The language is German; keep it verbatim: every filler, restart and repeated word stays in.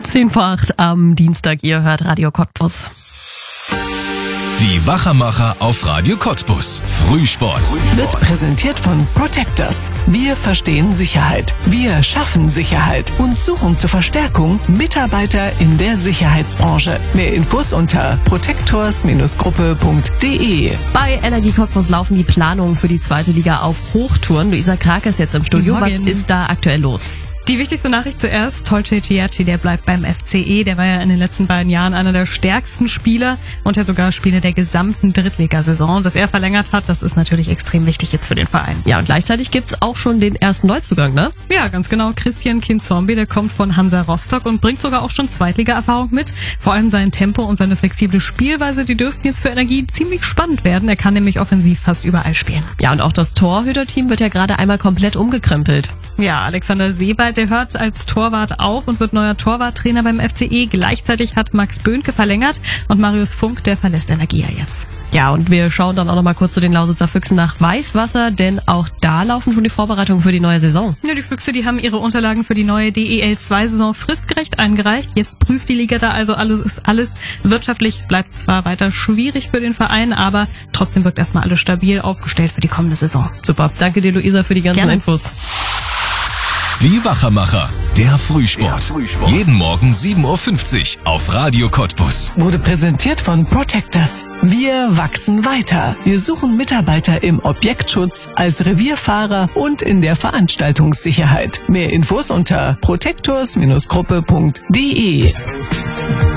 zehn vor acht am Dienstag. Ihr hört Radio Cottbus. Die Wachermacher auf Radio Cottbus. Frühsport. Wird präsentiert von Protectors. Wir verstehen Sicherheit. Wir schaffen Sicherheit und suchen zur Verstärkung Mitarbeiter in der Sicherheitsbranche. Mehr Infos unter protectors Gruppe punkt de. Bei Energie Cottbus laufen die Planungen für die zweite Liga auf Hochtouren. Luisa Krake ist jetzt im Studio. Was ist da aktuell los? Die wichtigste Nachricht zuerst, Tolce Ciacci, der bleibt beim F C E. Der war ja in den letzten beiden Jahren einer der stärksten Spieler und ja sogar Spieler der gesamten Drittligasaison. Dass er verlängert hat, das ist natürlich extrem wichtig jetzt für den Verein. Ja, und gleichzeitig gibt's auch schon den ersten Neuzugang, ne? Ja, ganz genau. Christian Kinzombie, der kommt von Hansa Rostock und bringt sogar auch schon Zweitliga-Erfahrung mit. Vor allem sein Tempo und seine flexible Spielweise, die dürften jetzt für Energie ziemlich spannend werden. Er kann nämlich offensiv fast überall spielen. Ja, und auch das Torhüter-Team wird ja gerade einmal komplett umgekrempelt. Ja, Alexander Sebald, der hört als Torwart auf und wird neuer Torwarttrainer beim F C E. Gleichzeitig hat Max Böhnke verlängert und Marius Funk, der verlässt Energie ja jetzt. Ja, und wir schauen dann auch noch mal kurz zu den Lausitzer Füchsen nach Weißwasser, denn auch da laufen schon die Vorbereitungen für die neue Saison. Ja, die Füchse, die haben ihre Unterlagen für die neue D E L zwei Saison fristgerecht eingereicht. Jetzt prüft die Liga da also alles, ist alles. Wirtschaftlich bleibt zwar weiter schwierig für den Verein, aber trotzdem wirkt erstmal alles stabil aufgestellt für die kommende Saison. Super, danke dir Luisa für die ganzen Gerne. Infos. Die Wachermacher, der Frühsport. Der Frühsport. Jeden Morgen sieben Uhr fünfzig auf Radio Cottbus. Wurde präsentiert von Protectors. Wir wachsen weiter. Wir suchen Mitarbeiter im Objektschutz, als Revierfahrer und in der Veranstaltungssicherheit. Mehr Infos unter protectors Gruppe punkt de.